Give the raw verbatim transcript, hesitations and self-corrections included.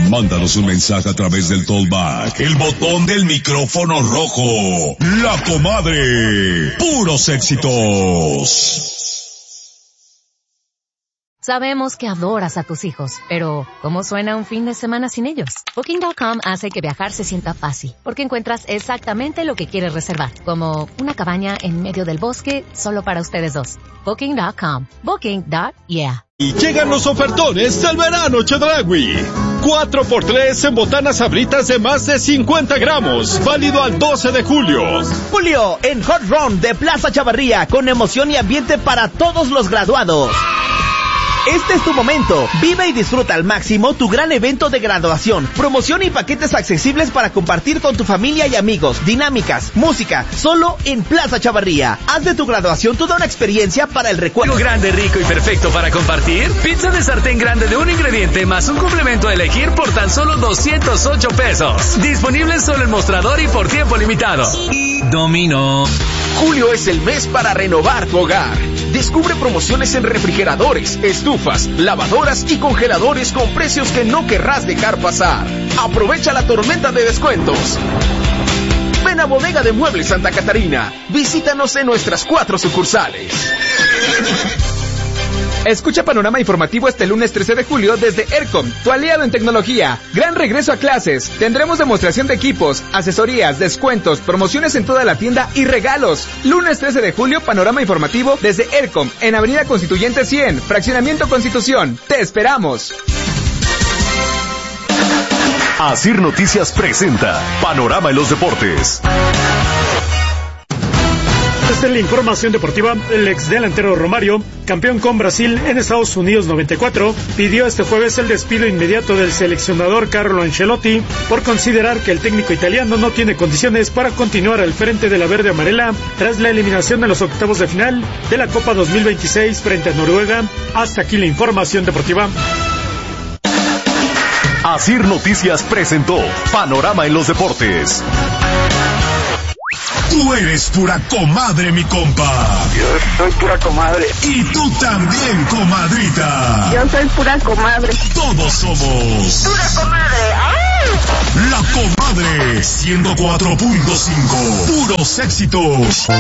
Mándanos un mensaje a través del Tollback, el botón del micrófono rojo. La Comadre. Puros éxitos. Sabemos que adoras a tus hijos, pero ¿cómo suena un fin de semana sin ellos? Booking punto com hace que viajar se sienta fácil, porque encuentras exactamente lo que quieres reservar, como una cabaña en medio del bosque solo para ustedes dos. Booking punto com. Booking. Yeah. Y llegan los ofertones del verano Chedraui. cuatro por tres en botanas sabritas de más de cincuenta gramos. Válido al doce de julio. Julio, en Hot Run de Plaza Chavarría, con emoción y ambiente para todos los graduados. Este es tu momento. Vive y disfruta al máximo tu gran evento de graduación. Promoción y paquetes accesibles para compartir con tu familia y amigos. Dinámicas, música, solo en Plaza Chavarría. Haz de tu graduación toda una experiencia para el recuerdo. ¿Algo grande, rico y perfecto para compartir? Pizza de sartén grande de un ingrediente más un complemento a elegir por tan solo doscientos ocho pesos. Disponible solo en mostrador y por tiempo limitado. Domino. Julio es el mes para renovar tu hogar. Descubre promociones en refrigeradores, estufas, lavadoras y congeladores con precios que no querrás dejar pasar. Aprovecha la tormenta de descuentos. Ven a Bodega de Muebles Santa Catarina. Visítanos en nuestras cuatro sucursales. Escucha Panorama Informativo este lunes trece de julio desde ERCOM, tu aliado en tecnología. Gran regreso a clases. Tendremos demostración de equipos, asesorías, descuentos, promociones en toda la tienda y regalos. Lunes trece de julio, Panorama Informativo desde ERCOM, en Avenida Constituyente cien, Fraccionamiento Constitución. ¡Te esperamos! Asir Noticias presenta Panorama en los Deportes. Esta es la información deportiva. El ex delantero Romario, campeón con Brasil en Estados Unidos noventa y cuatro, pidió este jueves el despido inmediato del seleccionador Carlo Ancelotti por considerar que el técnico italiano no tiene condiciones para continuar al frente de la verde amarela tras la eliminación de los octavos de final de la Copa dos mil veintiséis frente a Noruega. Hasta aquí la información deportiva. Asir Noticias presentó Panorama en los Deportes. Tú eres pura comadre, mi compa. Yo soy pura comadre. Y tú también, comadrita. Yo soy pura comadre. Todos somos pura comadre. ¡Ay! La Comadre ciento cuatro punto cinco. Puros éxitos.